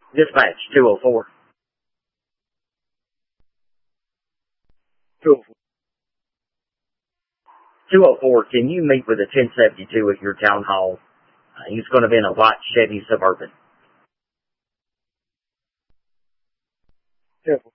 Dispatch 204. 204, can you meet with a 1072 at your town hall? He's going to be in a white Chevy Suburban. 204.